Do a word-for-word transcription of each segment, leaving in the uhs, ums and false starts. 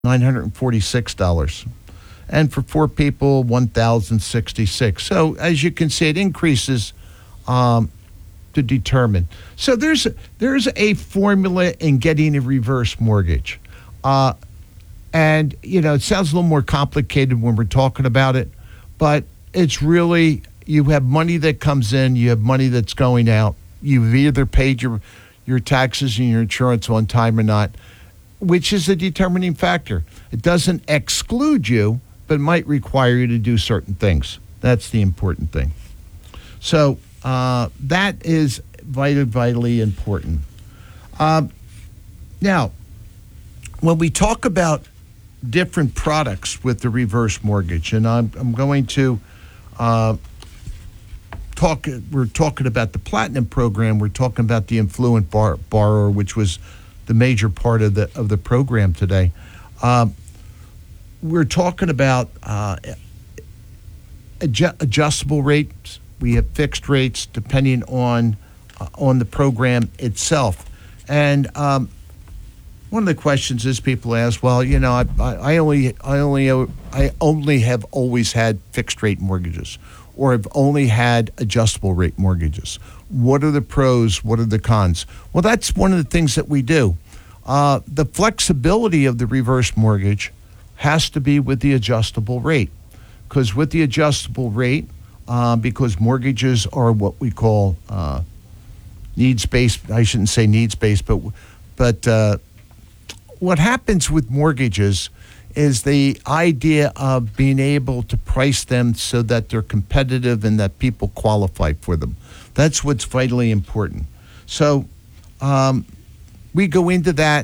nine hundred forty-six dollars. And for four people, one thousand sixty-six dollars. So as you can see, it increases um, to determine. So there's there's a formula in getting a reverse mortgage. Uh, and, you know, it sounds a little more complicated when we're talking about it, but it's really, you have money that comes in, you have money that's going out. You've either paid your, your taxes and your insurance on time or not, which is a determining factor. It doesn't exclude you, but might require you to do certain things. That's the important thing. So uh, that is vitally, vitally important. Uh, now, when we talk about different products with the reverse mortgage, and I'm, I'm going to uh, talk, we're talking about the Platinum program, we're talking about the affluent bar, borrower, which was the major part of the of the program today. Um, we're talking about uh, adju- adjustable rates. We have fixed rates depending on uh, on the program itself. And um, one of the questions is people ask, well, you know, I, I only I only I only have always had fixed rate mortgages, or I've only had adjustable rate mortgages. What are the pros? What are the cons? Well, that's one of the things that we do. Uh, the flexibility of the reverse mortgage has to be with the adjustable rate, because with the adjustable rate, uh, because mortgages are what we call uh, needs-based. I shouldn't say needs-based, but but uh, what happens with mortgages is the idea of being able to price them so that they're competitive and that people qualify for them. That's what's vitally important. So um, we go into that.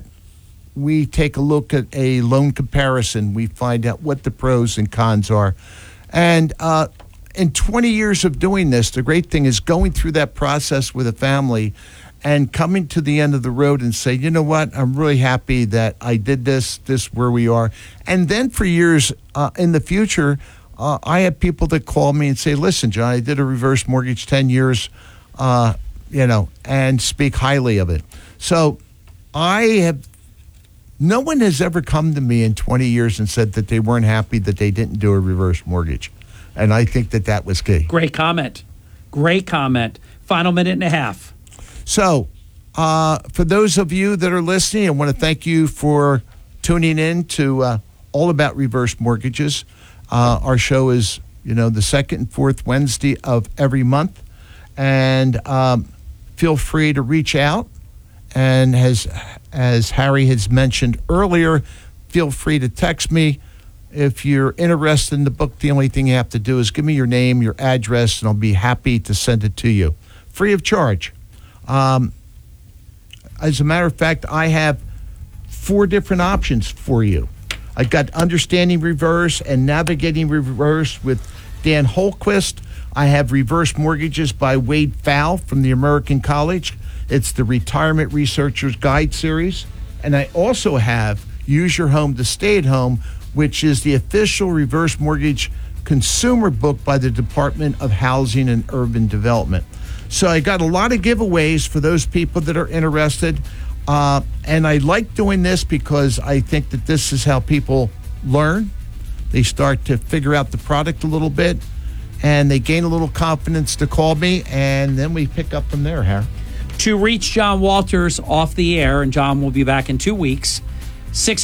We take a look at a loan comparison. We find out what the pros and cons are. And uh, in twenty years of doing this, the great thing is going through that process with a family and coming to the end of the road and say, you know what, I'm really happy that I did this, this where we are. And then for years uh, in the future, uh, I have people that call me and say, listen, John, I did a reverse mortgage ten years, uh, you know, and speak highly of it. So I have, no one has ever come to me in twenty years and said that they weren't happy that they didn't do a reverse mortgage. And I think that that was key. Great comment. Great comment. Final minute and a half. So, uh, for those of you that are listening, I want to thank you for tuning in to uh, All About Reverse Mortgages. Uh, our show is, you know, the second and fourth Wednesday of every month. And um, feel free to reach out. And as, as Harry has mentioned earlier, feel free to text me. If you're interested in the book, the only thing you have to do is give me your name, your address, and I'll be happy to send it to you. Free of charge. Um, as a matter of fact, I have four different options for you. I've got Understanding Reverse and Navigating Reverse with Dan Holquist. I have Reverse Mortgages by Wade Pfau from the American College. It's the Retirement Researcher's Guide series. And I also have Use Your Home to Stay at Home, which is the official reverse mortgage consumer book by the Department of Housing and Urban Development. So I got a lot of giveaways for those people that are interested. Uh, and I like doing this because I think that this is how people learn. They start to figure out the product a little bit, and they gain a little confidence to call me, and then we pick up from there, Harry. To reach John Walters off the air, and John will be back in two weeks, six